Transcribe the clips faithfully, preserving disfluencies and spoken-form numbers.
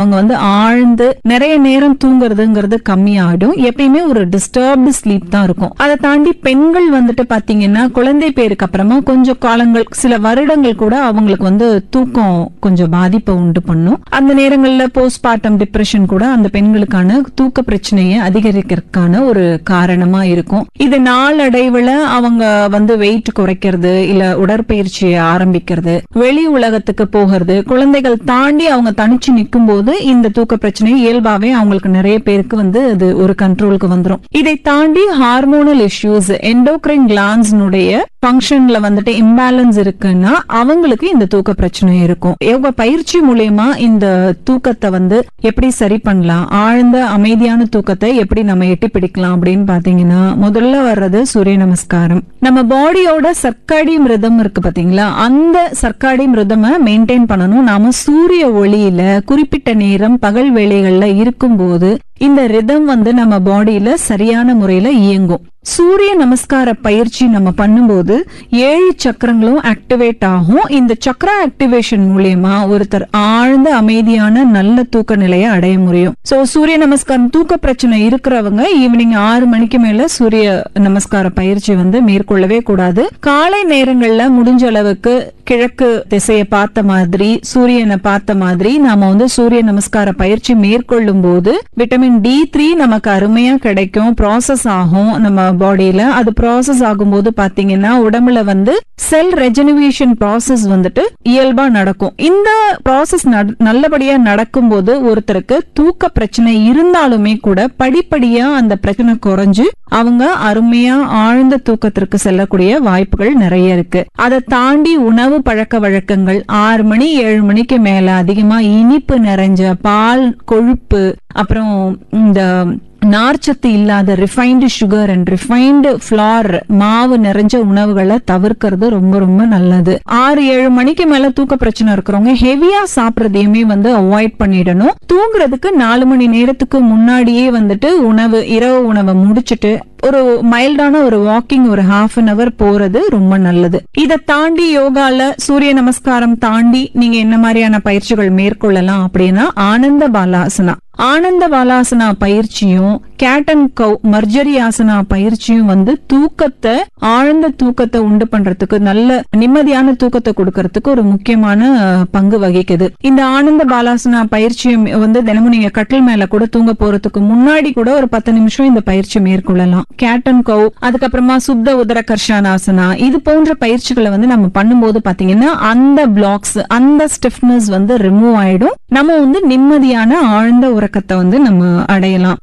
அவங்க வந்து ஆழ்ந்து நிறைய நேரம் தூங்குறதுங்கிறது கம்மியாயிடும். எப்பயுமே ஒரு டிஸ்டர்ப்டு ஸ்லீப் தான் இருக்கும். அதை தாண்டி பெண்கள் வந்துட்டு பாத்தீங்கன்னா குழந்தை பேருக்கு அப்புறமா கொஞ்சம் காலங்கள் சில வருடங்கள் கூட அவங்களுக்கு வந்து தூக்கம் கொஞ்சம் பாதிப்பை உண்டு பண்ணும். அந்த நேரங்கள்ல போஸ்ட்மார்ட்டம் டிப்ரெஷன் கூட அந்த பெண்களுக்கான தூக்க பிரச்சனையை அதிகரிக்கிறதுக்கான ஒரு காரணமா இருக்கும். இது நாளடைவுல அவங்க வந்து வெயிட் குறைக்கிறது, இல்ல உடற்பயிற்சியை ஆரம்பிக்கிறது, வெளி உலகத்துக்கு போகிறது, குழந்தைகள் தாண்டி அவங்க தனிச்சு நிற்கும் போது இந்த தூக்க பிரச்சனை இயல்பாவே அவங்களுக்கு நிறைய பேருக்கு வந்து அது ஒரு கண்ட்ரோலுக்கு வந்துடும். இதை தாண்டி ஹார்மோனல் இஷ்யூஸ், எண்டோக்ரைன் கிளாண்ட்ஸ்னுடைய ஃபங்க்ஷன்ல வந்துட்டு இம்பேலன்ஸ் இருக்குன்னா அவங்களுக்கு இந்த தூக்க பிரச்சனை இருக்கும். யோகா பயிற்சி மூலமா இந்த தூக்கத்தை வந்து எப்படி சரி பண்ணலாம், ஆழ்ந்த அமைதியான தூக்கத்தை எப்படி நம்ம எட்டி பிடிக்கலாம் அப்படின்னு பாத்தீங்கன்னா முதல்ல வர்றது சூரிய நமஸ்காரம். நம்ம பாடியோட சர்க்காடியம் ரிதம் இருக்கு பாத்தீங்களா, அந்த சர்க்காடியம் ரிதமை மெயின்டைன் பண்ணணும். நாம சூரிய ஒளியில குறிப்பிட்ட நேரம் பகல் வேளைகள்ல இருக்கும் போது இந்த ரிதம் வந்து நம்ம பாடியில சரியான முறையில இயங்கும். சூரிய நமஸ்கார பயிற்சி நம்ம பண்ணும்போது ஏழு சக்கரங்களும் ஆக்டிவேட் ஆகும். இந்த சக்கர ஆக்டிவேஷன் மூலியமா ஒருத்தர் ஆழ்ந்த அமைதியான நல்ல தூக்க நிலையை அடைய முடியும். சோ சூரிய நமஸ்காரம் தூக்க பிரச்சனை இருக்கிறவங்க ஈவினிங் ஆறு மணிக்கு மேல சூரிய நமஸ்கார பயிற்சி வந்து மேற்கொள்ளவே கூடாது. காலை நேரங்கள்ல முடிஞ்ச அளவுக்கு கிழக்கு திசையை பார்த்த மாதிரி சூரியனை பார்த்த மாதிரி நாம வந்து சூரிய நமஸ்கார பயிற்சி மேற்கொள்ளும் போது விட்டமின் டி த்ரீ நமக்கு அருமையா கிடைக்கும், ப்ராசஸ் ஆகும் நம்ம பாடியில. அது ப்ராசஸ் ஆகும்போது பாத்தீங்கன்னா உடம்புல வந்து செல் ரெஜெனரேஷன் ப்ராசஸ் வந்துட்டு இயல்பா நடக்கும். இந்த ப்ராசஸ் நல்லபடியா நடக்கும் போது ஒருத்தருக்கு தூக்க பிரச்சனை இருந்தாலுமே கூட படிப்படியா அந்த பிரச்சனை குறைஞ்சு அவங்க அருமையா ஆழ்ந்த தூக்கத்திற்கு செல்லக்கூடிய வாய்ப்புகள் நிறைய இருக்கு. அதை தாண்டி உணவு பழக்க வழக்கங்கள், ஆறு மணி ஏழு மணிக்கு மேல அதிகமா இனிப்பு நிறைஞ்ச பால், கொழுப்பு, அப்புறம் இந்த நார்ச்சத்து இல்லாத refined sugar and refined flower மாவு நிறைஞ்ச உணவுகளை தவிர்க்கிறது ரொம்ப ரொம்ப நல்லது. ஆறு ஏழு மணிக்கு மேல தூக்க பிரச்சனை இருக்கிறவங்க ஹெவியா சாப்பிடறதையுமே வந்து அவாய்ட் பண்ணிடணும். தூங்குறதுக்கு நாலு மணி நேரத்துக்கு முன்னாடியே வந்துட்டு உணவு இரவு உணவை முடிச்சுட்டு ஒரு மைல்டான ஒரு வாக்கிங் ஒரு ஹாஃப் அன் அவர் போறது ரொம்ப நல்லது. இதை தாண்டி யோகால சூரிய நமஸ்காரம் தாண்டி நீங்க என்ன மாதிரியான பயிற்சிகள் மேற்கொள்ளலாம் அப்படின்னா ஆனந்த பாலாசனா. ஆனந்த பாலாசனா பயிற்சியும் கேட் அண்ட் கவ் மர்ஜரி ஆசனா பயிற்சியும் வந்து தூக்கத்தை ஆழ்ந்த தூக்கத்தை உண்டு பண்றதுக்கு, நல்ல நிம்மதியான தூக்கத்தை கொடுக்கறதுக்கு ஒரு முக்கியமான பங்கு வகிக்குது. இந்த ஆனந்த பாலாசனா பயிற்சியும் வந்து தினமும் நீங்க கட்டில் மேல கூட தூங்க போறதுக்கு முன்னாடி கூட ஒரு பத்து நிமிஷம் இந்த பயிற்சி மேற்கொள்ளலாம். கேட் அண்ட் கவ், அதுக்கப்புறமா சுப்த உதர கர்ஷானாசனா, இது போன்ற பயிற்சிகளை வந்து நம்ம பண்ணும்போது பாத்தீங்கன்னா அந்த பிளாக்ஸ், அந்த ஸ்டிஃப்னஸ் வந்து ரிமூவ் ஆயிடும். நம்ம வந்து நிம்மதியான ஆழ்ந்த உறக்கத்தை வந்து நம்ம அடையலாம்.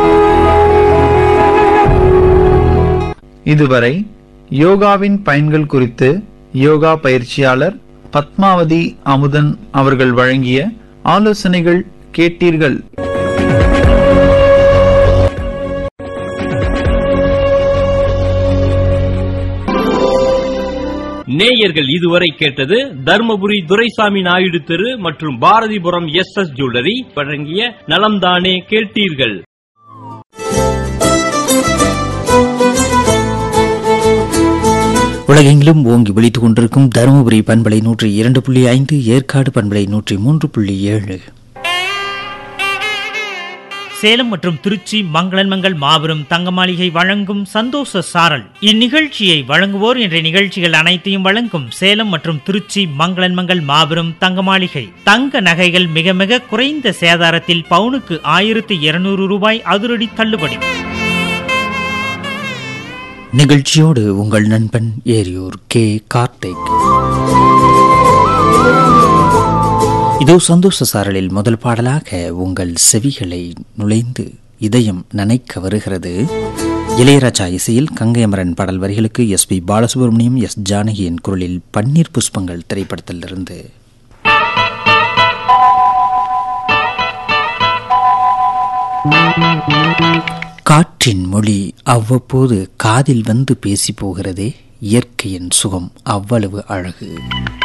இதுவரை யோகாவின் பயன்கள் குறித்து யோகா பயிற்சியாளர் பத்மாவதி அமுதன் அவர்கள் வழங்கிய ஆலோசனைகள் கேட்டீர்கள். நேயர்கள் இதுவரை கேட்டது தர்மபுரி துரைசாமி நாயுடு தெரு மற்றும் பாரதிபுரம் எஸ் எஸ் ஜுவல்லரி வழங்கிய நலம்தானே கேட்டீர்கள். உலகெங்கிலும் ஓங்கி விழித்துக் கொண்டிருக்கும் தருமபுரி பண்பலை நூற்றி இரண்டு புள்ளி ஐந்து, ஏற்காடு பண்பலை நூற்றி மூன்று புள்ளி ஏழு. சேலம் மற்றும் திருச்சி மங்களன்மங்கள் மாபெரும் தங்க மாளிகை வழங்கும் சந்தோஷ சாரல். இந்நிகழ்ச்சியை வழங்குவோர் என்ற நிகழ்ச்சிகள் அனைத்தையும் வழங்கும் சேலம் மற்றும் திருச்சி மங்களன்மங்கள் மாபெரும் தங்க மாளிகை. தங்க நகைகள் மிக மிக குறைந்த சேதாரத்தில் பவுனுக்கு ஆயிரத்தி இருநூறு ரூபாய் அதிரடி தள்ளுபடி. நிகழ்ச்சியோடு உங்கள் நண்பன் ஏரியூர் கே கார்த்திக். இதோ சந்தோஷ சாரலில் முதல் பாடலாக உங்கள் செவிகளை நுழைந்து இதயம் நனைக்க வருகிறது. இளையராஜா இசையில் கங்கையமரன் பாடல் வரிகளுக்கு எஸ் பி பாலசுப்ரமணியம், எஸ் ஜானகியின் குரலில் பன்னீர் புஷ்பங்கள் திரைப்படத்திலிருந்து. காற்றின் மொழி அவ்வப்போது காதில் வந்து பேசி போகிறதே, இயற்கையின் சுகம் அவ்வளவு அழகு.